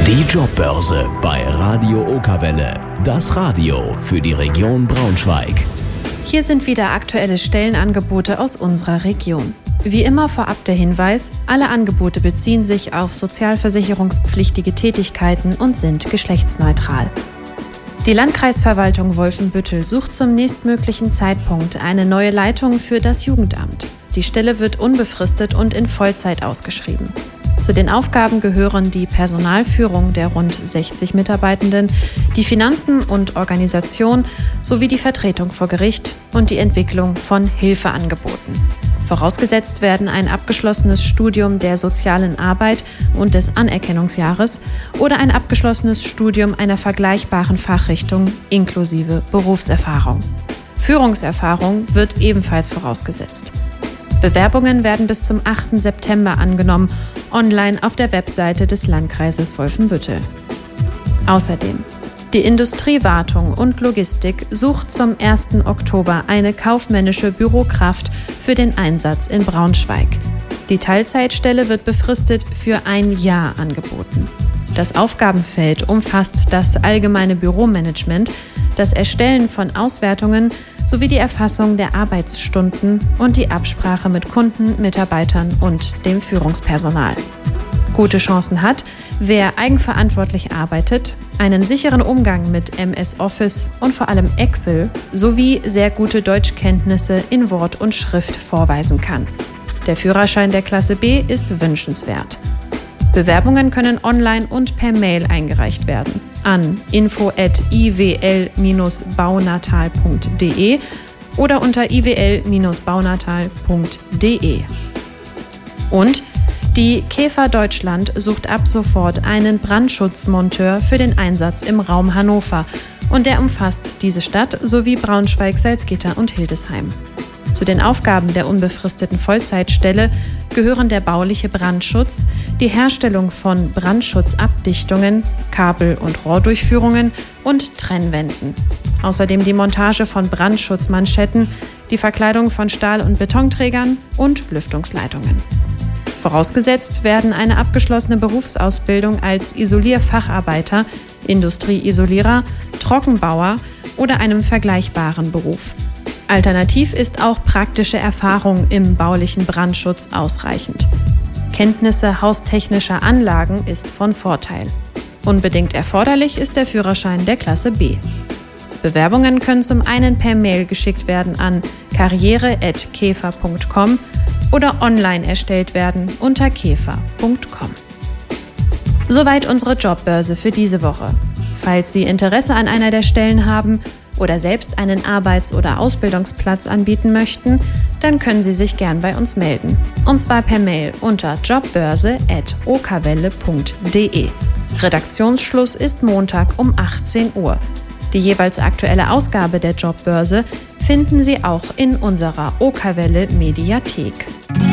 Die Jobbörse bei Radio Okerwelle. Das Radio für die Region Braunschweig. Hier sind wieder aktuelle Stellenangebote aus unserer Region. Wie immer vorab der Hinweis, alle Angebote beziehen sich auf sozialversicherungspflichtige Tätigkeiten und sind geschlechtsneutral. Die Landkreisverwaltung Wolfenbüttel sucht zum nächstmöglichen Zeitpunkt eine neue Leitung für das Jugendamt. Die Stelle wird unbefristet und in Vollzeit ausgeschrieben. Zu den Aufgaben gehören die Personalführung der rund 60 Mitarbeitenden, die Finanzen und Organisation sowie die Vertretung vor Gericht und die Entwicklung von Hilfeangeboten. Vorausgesetzt werden ein abgeschlossenes Studium der sozialen Arbeit und des Anerkennungsjahres oder ein abgeschlossenes Studium einer vergleichbaren Fachrichtung inklusive Berufserfahrung. Führungserfahrung wird ebenfalls vorausgesetzt. Bewerbungen werden bis zum 8. September angenommen, online auf der Webseite des Landkreises Wolfenbüttel. Außerdem: Die Industriewartung und Logistik sucht zum 1. Oktober eine kaufmännische Bürokraft für den Einsatz in Braunschweig. Die Teilzeitstelle wird befristet für ein Jahr angeboten. Das Aufgabenfeld umfasst das allgemeine Büromanagement, das Erstellen von Auswertungen sowie die Erfassung der Arbeitsstunden und die Absprache mit Kunden, Mitarbeitern und dem Führungspersonal. Gute Chancen hat, wer eigenverantwortlich arbeitet, einen sicheren Umgang mit MS Office und vor allem Excel sowie sehr gute Deutschkenntnisse in Wort und Schrift vorweisen kann. Der Führerschein der Klasse B ist wünschenswert. Bewerbungen können online und per Mail eingereicht werden an info@iwl-baunatal.de oder unter iwl-baunatal.de. Und die Käfer Deutschland sucht ab sofort einen Brandschutzmonteur für den Einsatz im Raum Hannover und der umfasst diese Stadt sowie Braunschweig, Salzgitter und Hildesheim. Zu den Aufgaben der unbefristeten Vollzeitstelle gehören der bauliche Brandschutz, die Herstellung von Brandschutzabdichtungen, Kabel- und Rohrdurchführungen und Trennwänden. Außerdem die Montage von Brandschutzmanschetten, die Verkleidung von Stahl- und Betonträgern und Lüftungsleitungen. Vorausgesetzt werden eine abgeschlossene Berufsausbildung als Isolierfacharbeiter, Industrieisolierer, Trockenbauer oder einem vergleichbaren Beruf. Alternativ ist auch praktische Erfahrung im baulichen Brandschutz ausreichend. Kenntnisse haustechnischer Anlagen ist von Vorteil. Unbedingt erforderlich ist der Führerschein der Klasse B. Bewerbungen können zum einen per Mail geschickt werden an karriere@käfer.com oder online erstellt werden unter käfer.com. Soweit unsere Jobbörse für diese Woche. Falls Sie Interesse an einer der Stellen haben oder selbst einen Arbeits- oder Ausbildungsplatz anbieten möchten, dann können Sie sich gern bei uns melden. Und zwar per Mail unter jobbörse@okerwelle.de. Redaktionsschluss ist Montag um 18 Uhr. Die jeweils aktuelle Ausgabe der Jobbörse finden Sie auch in unserer Okerwelle Mediathek.